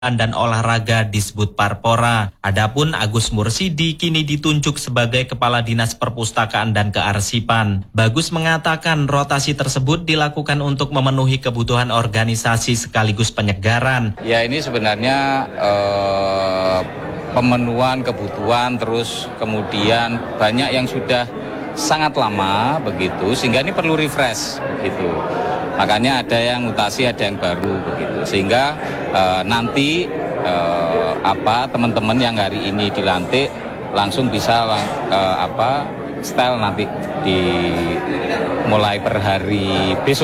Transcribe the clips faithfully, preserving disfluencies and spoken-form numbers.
dan olahraga Disbud Parpora. Adapun Agus Mursidi kini ditunjuk sebagai Kepala Dinas Perpustakaan dan Kearsipan. Bagus mengatakan rotasi tersebut dilakukan untuk memenuhi kebutuhan organisasi sekaligus penyegaran. Ya, ini sebenarnya eh, pemenuhan kebutuhan, terus kemudian banyak yang sudah sangat lama begitu, sehingga ini perlu refresh begitu. Makanya ada yang mutasi, ada yang baru begitu. Sehingga uh, nanti uh, apa teman-teman yang hari ini dilantik langsung bisa uh, apa style nanti di mulai per hari besok.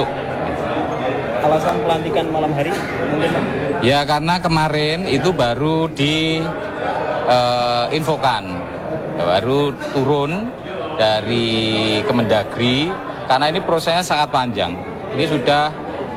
Alasan pelantikan malam hari mungkin? Ya, karena kemarin itu baru di uh, infokan, baru turun dari Kemendagri, karena ini prosesnya sangat panjang. Ini sudah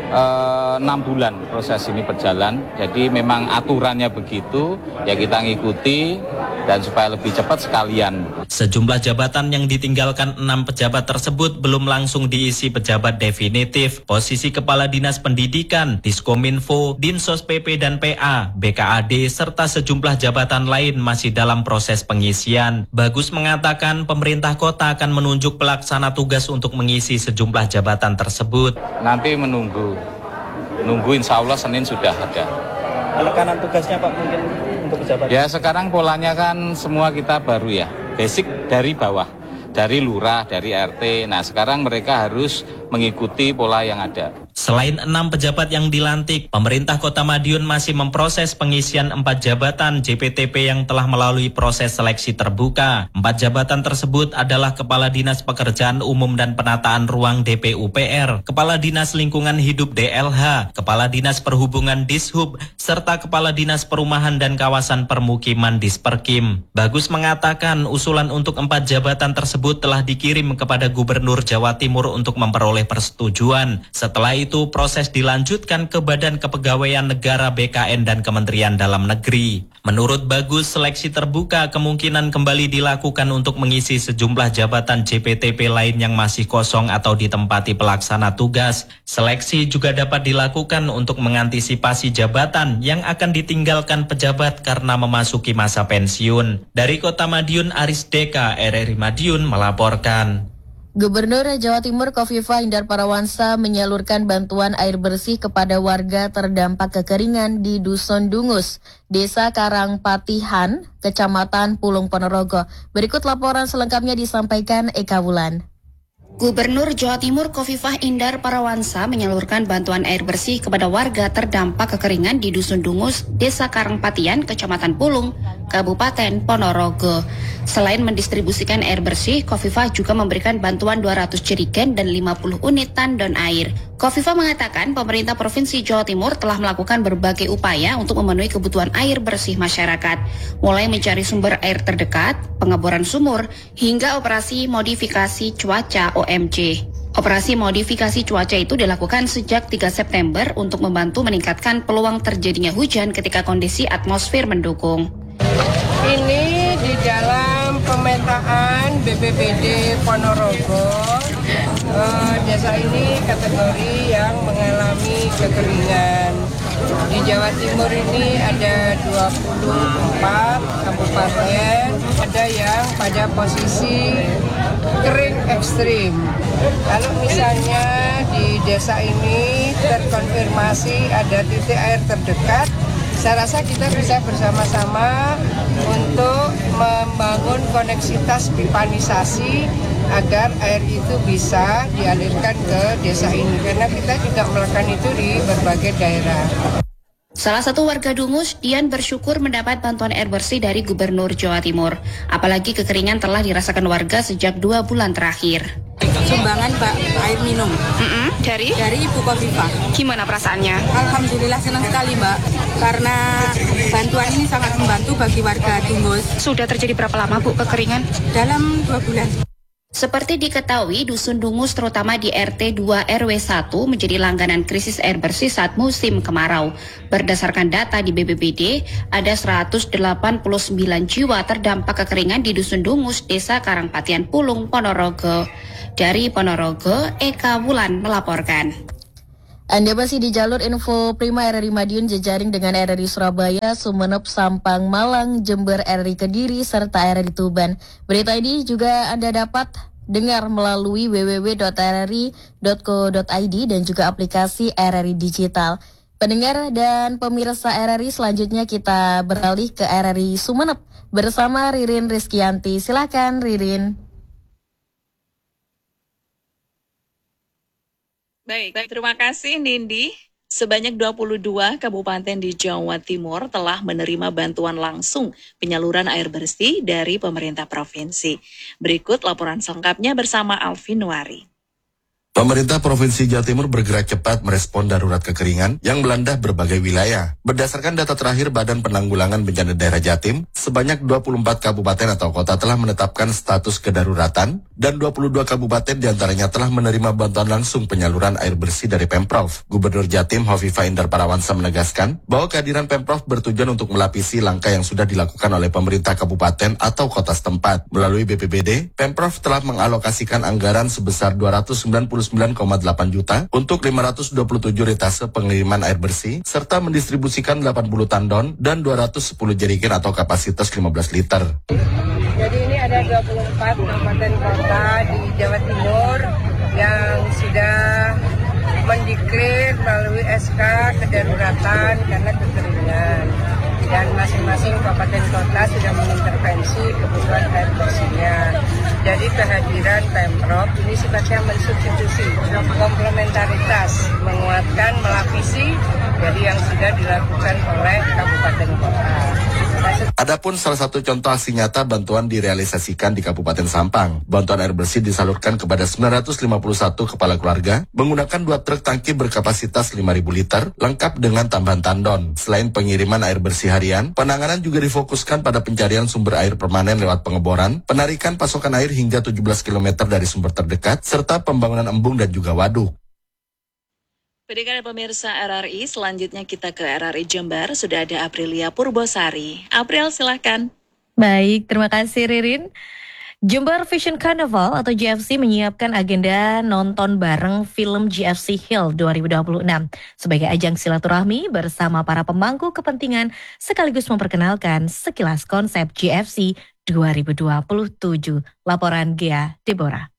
enam bulan proses ini berjalan, jadi memang aturannya begitu, ya kita ngikuti dan supaya lebih cepat sekalian. Sejumlah jabatan yang ditinggalkan enam pejabat tersebut belum langsung diisi pejabat definitif. Posisi Kepala Dinas Pendidikan, Diskominfo, Dinsos P P dan P A, B K A D, serta sejumlah jabatan lain masih dalam proses pengisian. Bagus mengatakan pemerintah kota akan menunjuk pelaksana tugas untuk mengisi sejumlah jabatan tersebut. Nanti menunggu, nunggu insya Allah Senin sudah ada. Penekanan tugasnya Pak mungkin untuk pejabat? Ya, sekarang polanya kan semua kita baru ya, basic dari bawah, dari lurah, dari R T. Nah, sekarang mereka harus mengikuti pola yang ada. Selain enam pejabat yang dilantik, pemerintah Kota Madiun masih memproses pengisian empat jabatan J P T P yang telah melalui proses seleksi terbuka. Empat jabatan tersebut adalah Kepala Dinas Pekerjaan Umum dan Penataan Ruang D P U P R, Kepala Dinas Lingkungan Hidup D L H, Kepala Dinas Perhubungan Dishub, serta Kepala Dinas Perumahan dan Kawasan Permukiman Disperkim. Bagus mengatakan usulan untuk empat jabatan tersebut telah dikirim kepada Gubernur Jawa Timur untuk memperoleh persetujuan. Setelah itu Itu proses dilanjutkan ke Badan Kepegawaian Negara B K N dan Kementerian Dalam Negeri. Menurut Bagus, seleksi terbuka kemungkinan kembali dilakukan untuk mengisi sejumlah jabatan J P T P lain yang masih kosong atau ditempati pelaksana tugas. Seleksi juga dapat dilakukan untuk mengantisipasi jabatan yang akan ditinggalkan pejabat karena memasuki masa pensiun. Dari Kota Madiun, Aris Deka, R R I Madiun melaporkan. Gubernur Jawa Timur Khofifah Indar Parawansa menyalurkan bantuan air bersih kepada warga terdampak kekeringan di Dusun Dungus, Desa Karangpatihan, Kecamatan Pulung Ponorogo. Berikut laporan selengkapnya disampaikan Eka Wulan. Gubernur Jawa Timur Khofifah Indar Parawansa menyalurkan bantuan air bersih kepada warga terdampak kekeringan di Dusun Dungus, Desa Karangpatian, Kecamatan Pulung, Kabupaten Ponorogo. Selain mendistribusikan air bersih, Khofifah juga memberikan bantuan dua ratus jerigen dan lima puluh unit tandon air. Khofifah mengatakan pemerintah Provinsi Jawa Timur telah melakukan berbagai upaya untuk memenuhi kebutuhan air bersih masyarakat, mulai mencari sumber air terdekat, pengeboran sumur, hingga operasi modifikasi cuaca O M C. Operasi modifikasi cuaca itu dilakukan sejak tiga September untuk membantu meningkatkan peluang terjadinya hujan ketika kondisi atmosfer mendukung. Ini di dalam pemetaan B P B D Ponorogo, eh, desa ini kategori yang mengalami kekeringan. Di Jawa Timur ini ada dua puluh empat kabupaten, ada yang pada posisi kering ekstrim. Kalau misalnya di desa ini terkonfirmasi ada titik air terdekat, saya rasa kita bisa bersama-sama untuk membangun koneksitas pipanisasi agar air itu bisa dialirkan ke desa ini, karena kita juga melakukan itu di berbagai daerah. Salah satu warga Dungus, Dian, bersyukur mendapat bantuan air bersih dari Gubernur Jawa Timur. Apalagi kekeringan telah dirasakan warga sejak dua bulan terakhir. Sumbangan Pak air minum Mm-mm, dari dari Ibu Khofifah. Gimana perasaannya? Alhamdulillah senang sekali Mbak, karena bantuan ini sangat membantu bagi warga Dungus. Sudah terjadi berapa lama Bu kekeringan? Dalam dua bulan. Seperti diketahui, Dusun Dungus terutama di R T dua R W satu menjadi langganan krisis air bersih saat musim kemarau. Berdasarkan data di B P B D, ada seratus delapan puluh sembilan jiwa terdampak kekeringan di Dusun Dungus, Desa Karangpatian Pulung, Ponorogo. Dari Ponorogo, Eka Wulan melaporkan. Anda masih di jalur info Prima R R I Madiun jejaring dengan R R I Surabaya, Sumeneb, Sampang, Malang, Jember, R R I Kediri, serta R R I Tuban. Berita ini juga Anda dapat dengar melalui w w w titik r r i titik co titik i d dan juga aplikasi R R I Digital. Pendengar dan pemirsa R R I, selanjutnya kita beralih ke R R I Sumeneb bersama Ririn Rizkyanti. Silakan Ririn. Baik, baik, terima kasih Nindi. Sebanyak dua puluh dua kabupaten di Jawa Timur telah menerima bantuan langsung penyaluran air bersih dari pemerintah provinsi. Berikut laporan selengkapnya bersama Alvin Nuari. Pemerintah Provinsi Jawa Timur bergerak cepat merespon darurat kekeringan yang melanda berbagai wilayah. Berdasarkan data terakhir Badan Penanggulangan Bencana Daerah Jatim, sebanyak dua puluh empat kabupaten atau kota telah menetapkan status kedaruratan dan dua puluh dua kabupaten diantaranya telah menerima bantuan langsung penyaluran air bersih dari Pemprov. Gubernur Jatim Hovifah Indar Parawansa menegaskan bahwa kehadiran Pemprov bertujuan untuk melapisi langkah yang sudah dilakukan oleh pemerintah kabupaten atau kota setempat. Melalui B P B D, Pemprov telah mengalokasikan anggaran sebesar dua ratus sembilan puluh sembilan koma delapan juta untuk lima ratus dua puluh tujuh retase pengiriman air bersih serta mendistribusikan delapan puluh tandon dan dua ratus sepuluh jerigen atau kapasitas lima belas liter. Jadi ini ada dua puluh empat kabupaten kota di Jawa Timur yang sudah mendeklar melalui S K kedaruratan karena kekeringan. Dan masing-masing kabupaten kota sudah mengintervensi kebutuhan air bersihnya. Jadi kehadiran Pemprov ini sifatnya mensubstitusi, komplementaritas, menguatkan, melapisi dari yang sudah dilakukan oleh kabupaten kota. Adapun salah satu contoh aksi nyata bantuan direalisasikan di Kabupaten Sampang. Bantuan air bersih disalurkan kepada sembilan ratus lima puluh satu kepala keluarga menggunakan dua truk tangki berkapasitas lima ribu liter lengkap dengan tambahan tandon. Selain pengiriman air bersih harian, penanganan juga difokuskan pada pencarian sumber air permanen lewat pengeboran, penarikan pasokan air hingga tujuh belas kilometer dari sumber terdekat, serta pembangunan embung dan juga waduk. Pendengar pemirsa R R I, selanjutnya kita ke R R I Jember. Sudah ada Aprilia Purbosari. April, silahkan. Baik, terima kasih Ririn. Jember Fashion Carnival atau J F C menyiapkan agenda nonton bareng film J F C Hill dua ribu dua puluh enam sebagai ajang silaturahmi bersama para pemangku kepentingan sekaligus memperkenalkan sekilas konsep J F C dua ribu dua puluh tujuh. Laporan Gea Deborah.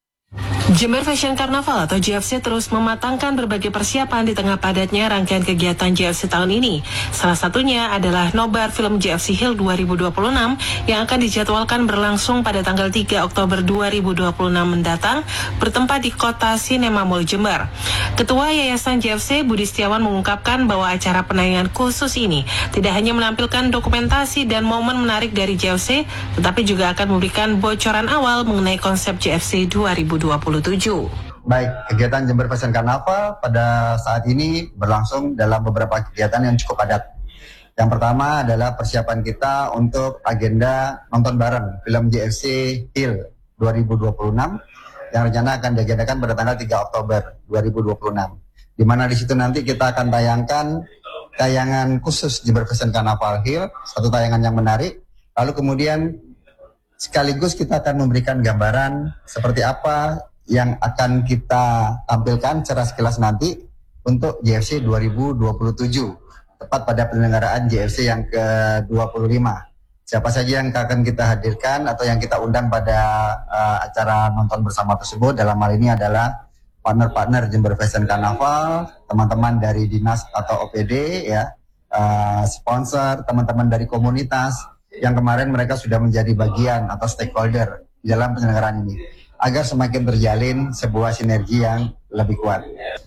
Jember Fashion Carnival atau J F C terus mematangkan berbagai persiapan di tengah padatnya rangkaian kegiatan J F C tahun ini. Salah satunya adalah nobar film J F C Hill dua ribu dua puluh enam yang akan dijadwalkan berlangsung pada tanggal tiga Oktober dua ribu dua puluh enam mendatang bertempat di Kota Cinema Mall Jember. Ketua Yayasan J F C Budi Setiawan mengungkapkan bahwa acara penayangan khusus ini tidak hanya menampilkan dokumentasi dan momen menarik dari J F C, tetapi juga akan memberikan bocoran awal mengenai konsep J F C dua ribu dua puluh tujuh. Baik, kegiatan Jember Fashion Carnival pada saat ini berlangsung dalam beberapa kegiatan yang cukup padat. Yang pertama adalah persiapan kita untuk agenda nonton bareng film J F C Hill dua ribu dua puluh enam yang rencana akan diagendakan pada tanggal tiga Oktober dua ribu dua puluh enam. Di mana di situ nanti kita akan tayangkan tayangan khusus Jember Fashion Carnival Hill, satu tayangan yang menarik. Lalu kemudian sekaligus kita akan memberikan gambaran seperti apa yang akan kita tampilkan secara sekilas nanti untuk J F C dua ribu dua puluh tujuh, tepat pada penyelenggaraan J F C yang ke dua puluh lima. Siapa saja yang akan kita hadirkan atau yang kita undang pada uh, acara nonton bersama tersebut dalam hal ini adalah partner-partner Jember Fashion Carnival, teman-teman dari dinas atau O P D, ya, uh, sponsor, teman-teman dari komunitas yang kemarin mereka sudah menjadi bagian atau stakeholder di dalam penyelenggaraan ini, agar semakin terjalin sebuah sinergi yang lebih kuat.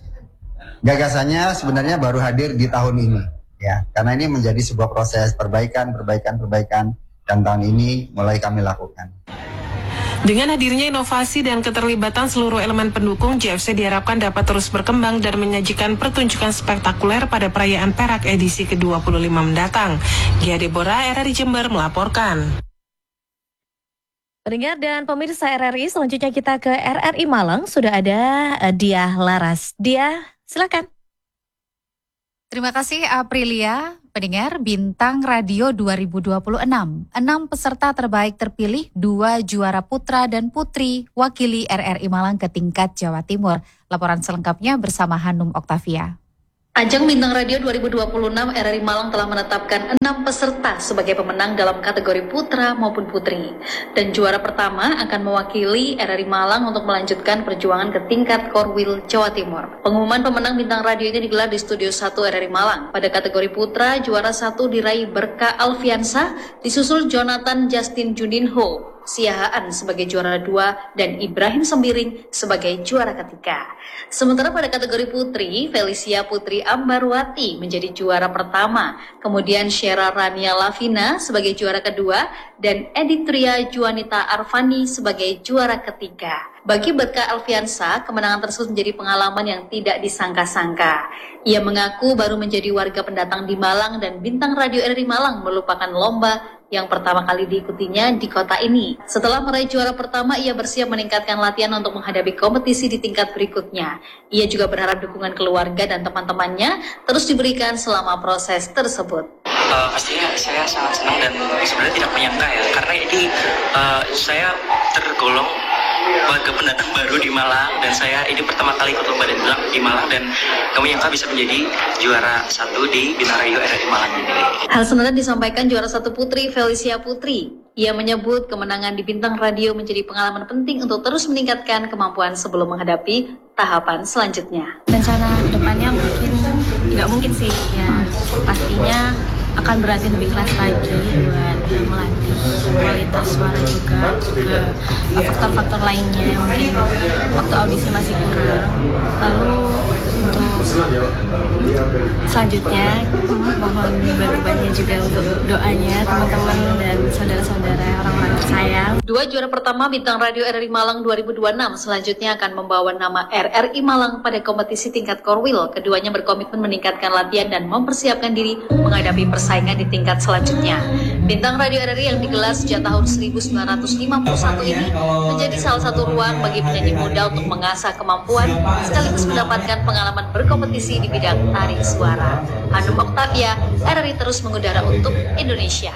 Gagasannya sebenarnya baru hadir di tahun ini, ya, karena ini menjadi sebuah proses perbaikan, perbaikan, perbaikan, dan tahun ini mulai kami lakukan. Dengan hadirnya inovasi dan keterlibatan seluruh elemen pendukung, J F C diharapkan dapat terus berkembang dan menyajikan pertunjukan spektakuler pada perayaan Perak edisi ke dua puluh lima mendatang. Gia Deborah, R R I Jember melaporkan. Pendengar dan pemirsa R R I, selanjutnya kita ke R R I Malang. Sudah ada uh, Diah Laras. Diah, silakan. Terima kasih Aprilia. Pendengar, Bintang Radio dua ribu dua puluh enam. Enam peserta terbaik terpilih, dua juara putra dan putri wakili R R I Malang ke tingkat Jawa Timur. Laporan selengkapnya bersama Hanum Oktavia. Ajang Bintang Radio dua ribu dua puluh enam R R I Malang telah menetapkan enam peserta sebagai pemenang dalam kategori putra maupun putri. Dan juara pertama akan mewakili R R I Malang untuk melanjutkan perjuangan ke tingkat Korwil, Jawa Timur. Pengumuman pemenang Bintang Radio ini digelar di Studio satu R R I Malang. Pada kategori putra, juara satu diraih Berkah Alfiansa, disusul Jonathan Justin Juninho Siahaan sebagai juara dua dan Ibrahim Sembiring sebagai juara ketiga. Sementara pada kategori putri, Felicia Putri Ambarwati menjadi juara pertama, kemudian Syera Rania Lavina sebagai juara kedua, dan Editria Juanita Arfani sebagai juara ketiga. Bagi Berkah Alfiansa, kemenangan tersebut menjadi pengalaman yang tidak disangka-sangka. Ia mengaku baru menjadi warga pendatang di Malang dan Bintang Radio R R I Malang merupakan lomba yang pertama kali diikutinya di kota ini. Setelah meraih juara pertama, ia bersiap meningkatkan latihan untuk menghadapi kompetisi di tingkat berikutnya. Ia juga berharap dukungan keluarga dan teman-temannya terus diberikan selama proses tersebut. Uh, pastinya saya sangat senang dan sebenarnya tidak menyangka ya, karena ini uh, saya tergolong warga pendatang baru di Malang dan saya ini pertama kali ikut lomba di Malang dan kami yang bisa menjadi juara satu di Bintang Radio R R I Malang ini. Hal senada disampaikan juara satu putri Felicia Putri. Ia menyebut kemenangan di Bintang Radio menjadi pengalaman penting untuk terus meningkatkan kemampuan sebelum menghadapi tahapan selanjutnya. Rencana kedepannya mungkin nggak mungkin sih ya, pastinya akan berarti lebih keras lagi buat uh, melatih kualitas suara juga, juga faktor-faktor lainnya yang mungkin waktu audisi masih kurang. Lalu untuk selanjutnya mohon bantu-bantunya juga untuk doanya teman-teman dan saudara-saudara orang-orang tersayang. Dua juara pertama Bintang Radio R R I Malang dua ribu dua puluh enam selanjutnya akan membawa nama R R I Malang pada kompetisi tingkat Korwil. Keduanya berkomitmen meningkatkan latihan dan mempersiapkan diri menghadapi persaingan di tingkat selanjutnya. Bintang Radio R R I yang digelar sejak tahun seribu sembilan ratus lima puluh satu ini menjadi salah satu ruang bagi penyanyi muda untuk mengasah kemampuan sekaligus mendapatkan pengalaman berkompetisi di bidang tari suara. Hanum Oktavia, R R I terus mengudara untuk Indonesia.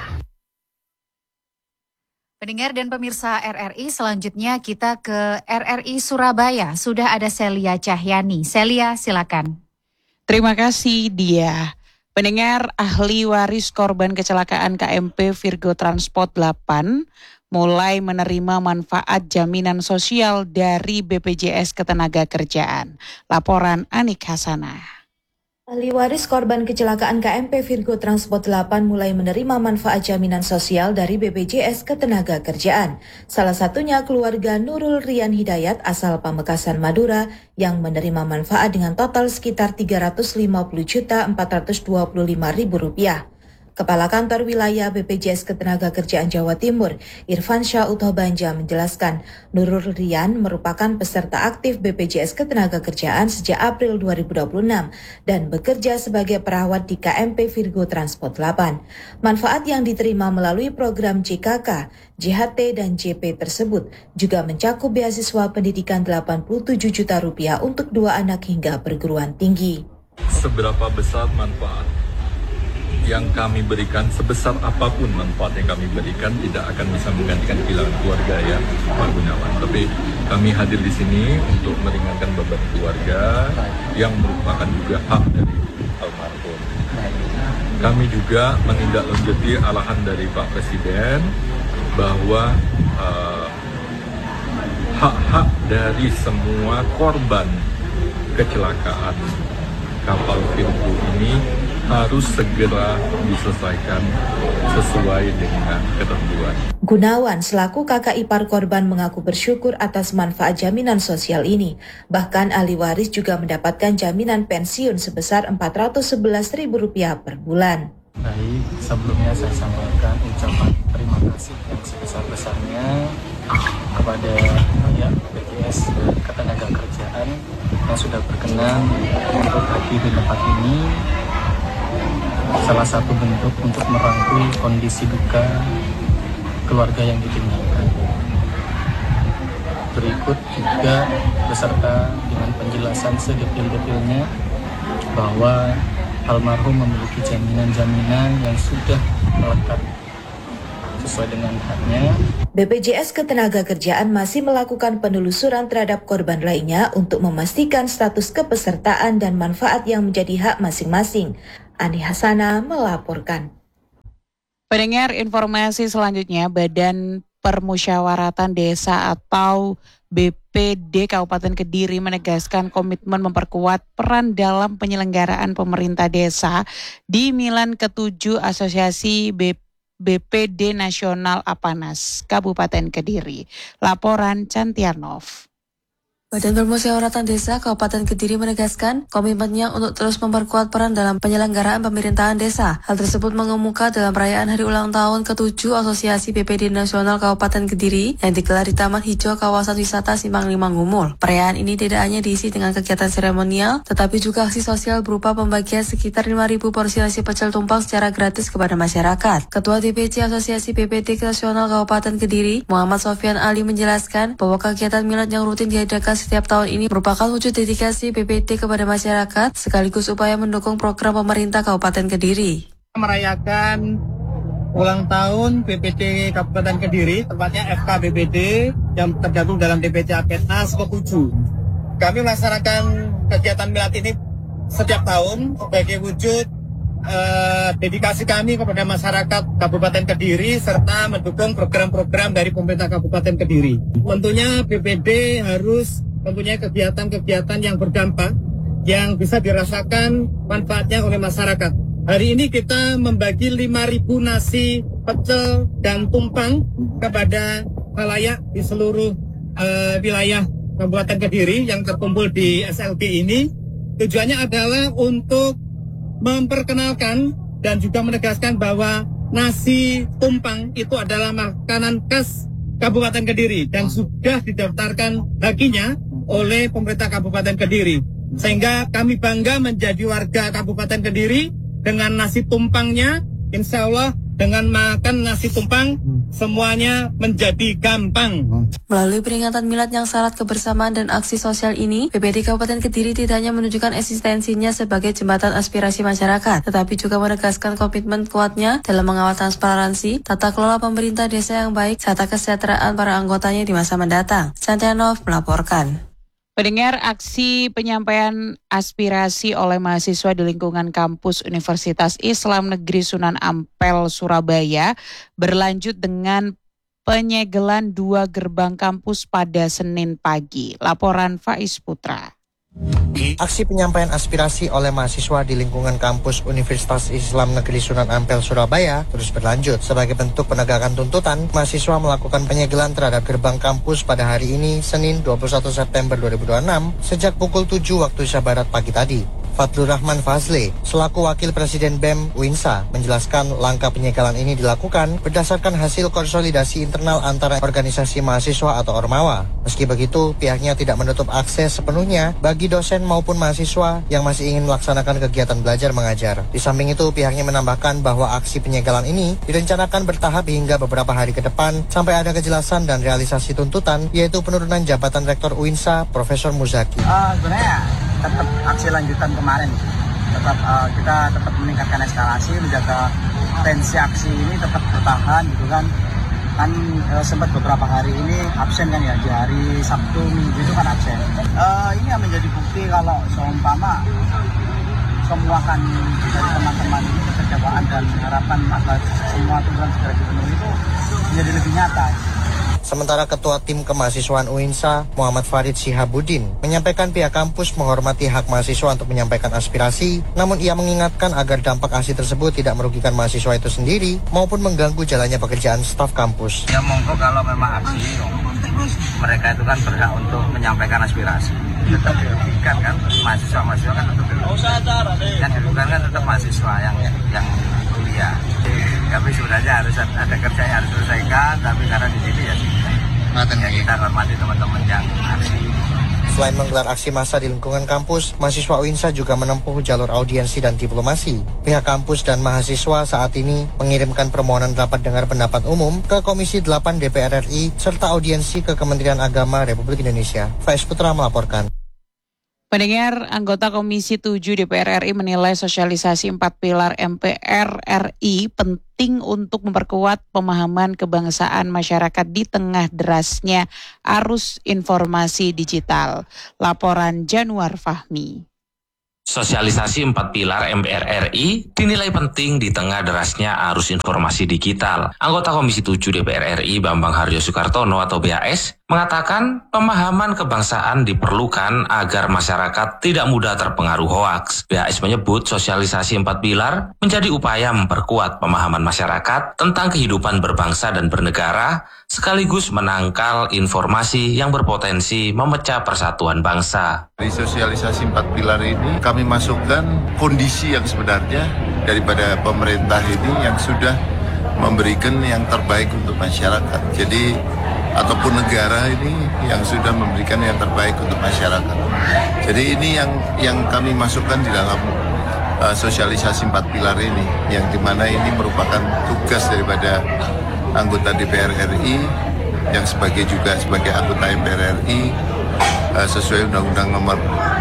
Pendengar dan pemirsa R R I, selanjutnya kita ke R R I Surabaya. Sudah ada Celia Cahyani. Celia, silakan. Terima kasih, Dia. Pendengar, ahli waris korban kecelakaan K M P Virgo Transport delapan mulai menerima manfaat jaminan sosial dari B P J S Ketenagakerjaan. Laporan Anik Hasanah. Ahli waris korban kecelakaan K M P Virgo Transport delapan mulai menerima manfaat jaminan sosial dari B P J S Ketenagakerjaan. Salah satunya keluarga Nurul Rian Hidayat asal Pamekasan, Madura yang menerima manfaat dengan total sekitar tiga ratus lima puluh juta empat ratus dua puluh lima ribu rupiah. Kepala Kantor Wilayah B P J S Ketenagakerjaan Jawa Timur, Irfan Syah Utohbanja menjelaskan, Nurul Rian merupakan peserta aktif B P J S Ketenagakerjaan sejak April dua ribu dua puluh enam dan bekerja sebagai perawat di K M P Virgo Transport delapan. Manfaat yang diterima melalui program J K K, J H T, dan J P tersebut juga mencakup beasiswa pendidikan delapan puluh tujuh juta rupiah untuk dua anak hingga perguruan tinggi. Seberapa besar manfaat yang kami berikan, sebesar apapun manfaat yang kami berikan tidak akan bisa menggantikan kehilangan keluarga ya Pak Gunawan. Tapi kami hadir di sini untuk meringankan beban keluarga yang merupakan juga hak dari almarhum. Kami juga menindaklanjuti arahan dari Pak Presiden bahwa uh, hak-hak dari semua korban kecelakaan kapal Virgo ini harus segera diselesaikan sesuai dengan ketentuan. Gunawan selaku kakak ipar korban mengaku bersyukur atas manfaat jaminan sosial ini. Bahkan ahli waris juga mendapatkan jaminan pensiun sebesar empat ratus sebelas ribu rupiah per bulan. Baik, sebelumnya saya sampaikan ucapan terima kasih yang sebesar-besarnya kepada ya, B P J S Ketenagakerjaan yang sudah berkenan untuk hadir di tempat ini. Salah satu bentuk untuk merangkul kondisi duka keluarga yang ditinggalkan. Berikut juga beserta dengan penjelasan sedetail-detailnya bahwa almarhum memiliki jaminan-jaminan yang sudah melekat sesuai dengan haknya. B P J S Ketenagakerjaan masih melakukan penelusuran terhadap korban lainnya untuk memastikan status kepesertaan dan manfaat yang menjadi hak masing-masing. Ani Hasana melaporkan. Pendengar, informasi selanjutnya, Badan Permusyawaratan Desa atau B P D Kabupaten Kediri menegaskan komitmen memperkuat peran dalam penyelenggaraan pemerintah desa di Milan ketujuh Asosiasi B P D Nasional APANAS Kabupaten Kediri. Laporan Cantianov. Badan Permusyawaratan Desa Kabupaten Kediri menegaskan komitmennya untuk terus memperkuat peran dalam penyelenggaraan pemerintahan desa. Hal tersebut mengemuka dalam perayaan hari ulang tahun ketujuh Asosiasi B P D Nasional Kabupaten Kediri yang digelar di Taman Hijau Kawasan Wisata Simpang Lima Gumul. Perayaan ini tidak hanya diisi dengan kegiatan seremonial, tetapi juga aksi sosial berupa pembagian sekitar lima ribu porsi nasi pecel tumpang secara gratis kepada masyarakat. Ketua D P C Asosiasi B P D Nasional Kabupaten Kediri, Muhammad Sofyan Ali menjelaskan bahwa kegiatan milad yang rutin diadakan setiap tahun ini merupakan wujud dedikasi B P D kepada masyarakat sekaligus upaya mendukung program pemerintah Kabupaten Kediri. Merayakan ulang tahun B P D Kabupaten Kediri, tepatnya F K B P D yang tergabung dalam D P C APENAS ketujuh. Kami melaksanakan kegiatan milad ini setiap tahun sebagai wujud uh, dedikasi kami kepada masyarakat Kabupaten Kediri serta mendukung program-program dari pemerintah Kabupaten Kediri. Tentunya B P D harus mempunyai kegiatan-kegiatan yang berdampak yang bisa dirasakan manfaatnya oleh masyarakat. Hari ini kita membagi lima ribu nasi pecel dan tumpang kepada khalayak di seluruh uh, wilayah Kabupaten Kediri yang terkumpul di S L G ini. Tujuannya adalah untuk memperkenalkan dan juga menegaskan bahwa nasi tumpang itu adalah makanan khas Kabupaten Kediri dan sudah didaftarkan hakinya oleh pemerintah Kabupaten Kediri. Sehingga kami bangga menjadi warga Kabupaten Kediri dengan nasi tumpangnya. Insya Allah dengan makan nasi tumpang semuanya menjadi gampang. Melalui peringatan milad yang syarat kebersamaan dan aksi sosial ini, B P D Kabupaten Kediri tidak hanya menunjukkan eksistensinya sebagai jembatan aspirasi masyarakat, tetapi juga menegaskan komitmen kuatnya dalam mengawal transparansi, tata kelola pemerintah desa yang baik, serta kesejahteraan para anggotanya di masa mendatang. Cantianov melaporkan. Pendengar, aksi penyampaian aspirasi oleh mahasiswa di lingkungan kampus Universitas Islam Negeri Sunan Ampel, Surabaya berlanjut dengan penyegelan dua gerbang kampus pada Senin pagi. Laporan Faiz Putra. Aksi penyampaian aspirasi oleh mahasiswa di lingkungan kampus Universitas Islam Negeri Sunan Ampel, Surabaya terus berlanjut. Sebagai bentuk penegakan tuntutan, mahasiswa melakukan penyegelan terhadap gerbang kampus pada hari ini, Senin dua puluh satu September dua ribu dua puluh enam, sejak pukul tujuh waktu Indonesia Barat pagi tadi. Fadlur Rahman Fazle, selaku Wakil Presiden B E M U I N S A, menjelaskan langkah penyegelan ini dilakukan berdasarkan hasil konsolidasi internal antara organisasi mahasiswa atau Ormawa. Meski begitu, pihaknya tidak menutup akses sepenuhnya bagi dosen maupun mahasiswa yang masih ingin melaksanakan kegiatan belajar mengajar. Di samping itu, pihaknya menambahkan bahwa aksi penyegelan ini direncanakan bertahap hingga beberapa hari ke depan sampai ada kejelasan dan realisasi tuntutan, yaitu penurunan jabatan Rektor U I N S A, Profesor Muzaki. Uh, sebenarnya tetap aksi lanjutan kemarin, tetap uh, kita tetap meningkatkan eskalasi, menjaga tensi aksi ini tetap bertahan gitu kan. Kan uh, sempat beberapa hari ini absen kan ya, di hari Sabtu Minggu itu kan absen. Uh, ini yang menjadi bukti kalau seumpama semua kan dari teman-teman ini kekecewaan dan harapan agar semua tuntutan segera dipenuhi itu menjadi lebih nyata. Sementara Ketua Tim Kemahasiswaan U I N S A, Muhammad Farid Sihabuddin, menyampaikan pihak kampus menghormati hak mahasiswa untuk menyampaikan aspirasi, namun ia mengingatkan agar dampak aksi tersebut tidak merugikan mahasiswa itu sendiri maupun mengganggu jalannya pekerjaan staf kampus. Ya monggo kalau memang aksi, mereka itu kan berhak untuk menyampaikan aspirasi. Tetap dirugikan kan, mahasiswa-mahasiswa kan tetap dirugikan. Yang dirugikan kan tetap mahasiswa yang yang kuliah. Tapi sebenarnya harus ada kerja yang harus diselesaikan, tapi karena di sini ya, ya kita hormati teman-teman yang aksi. Selain menggelar aksi massa di lingkungan kampus, mahasiswa U I N S A juga menempuh jalur audiensi dan diplomasi. Pihak kampus dan mahasiswa saat ini mengirimkan permohonan rapat dengar pendapat umum ke Komisi delapan D P R R I serta audiensi ke Kementerian Agama Republik Indonesia. Faiz Putra melaporkan. Pendengar, anggota Komisi tujuh D P R R I menilai sosialisasi empat pilar M P R R I penting untuk memperkuat pemahaman kebangsaan masyarakat di tengah derasnya arus informasi digital. Laporan Januar Fahmi. Sosialisasi empat pilar M P R R I dinilai penting di tengah derasnya arus informasi digital. Anggota Komisi tujuh D P R R I Bambang Haryo Soekartono atau B H S mengatakan pemahaman kebangsaan diperlukan agar masyarakat tidak mudah terpengaruh hoaks. B H S menyebut sosialisasi empat pilar menjadi upaya memperkuat pemahaman masyarakat tentang kehidupan berbangsa dan bernegara, sekaligus menangkal informasi yang berpotensi memecah persatuan bangsa. Di sosialisasi empat pilar ini kami masukkan kondisi yang sebenarnya daripada pemerintah ini yang sudah memberikan yang terbaik untuk masyarakat. Jadi ataupun negara ini yang sudah memberikan yang terbaik untuk masyarakat. Jadi ini yang yang kami masukkan di dalam uh, sosialisasi empat pilar ini, yang dimana ini merupakan tugas daripada anggota D P R R I yang sebagai juga sebagai anggota M P R R I uh, sesuai Undang-Undang nomor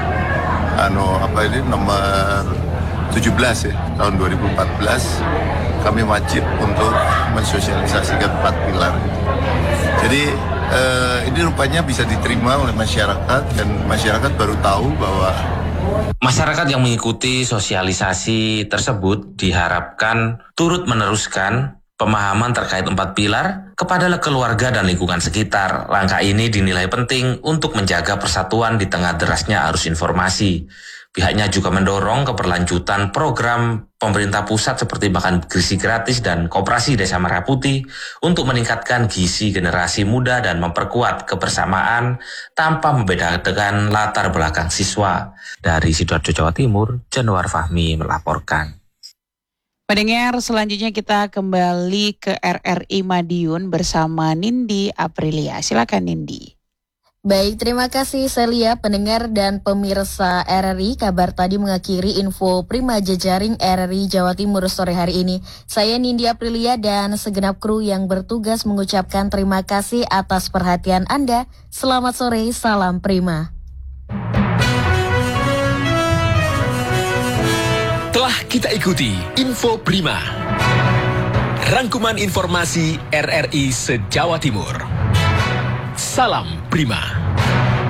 ano apa ini nomor tujuh belas ya tahun dua ribu empat belas, kami wajib untuk mensosialisasikan empat pilar. Jadi eh, ini rupanya bisa diterima oleh masyarakat dan masyarakat baru tahu bahwa masyarakat yang mengikuti sosialisasi tersebut diharapkan turut meneruskan pemahaman terkait empat pilar kepada keluarga dan lingkungan sekitar. Langkah ini dinilai penting untuk menjaga persatuan di tengah derasnya arus informasi. Pihaknya juga mendorong keberlanjutan program pemerintah pusat seperti makan gizi gratis dan koperasi Desa Merah Putih untuk meningkatkan gizi generasi muda dan memperkuat kebersamaan tanpa membedakan latar belakang siswa. Dari Sidoarjo, Jawa Timur, Januar Fahmi melaporkan. Pendengar, selanjutnya kita kembali ke R R I Madiun bersama Nindi Aprilia. Silakan Nindi. Baik, terima kasih Celia, pendengar dan pemirsa R R I. Kabar tadi mengakhiri info Prima Jejaring R R I Jawa Timur sore hari ini. Saya Nindi Aprilia dan segenap kru yang bertugas mengucapkan terima kasih atas perhatian Anda. Selamat sore, salam Prima. Telah kita ikuti Info Prima, rangkuman informasi R R I se-Jawa Timur. Salam Prima.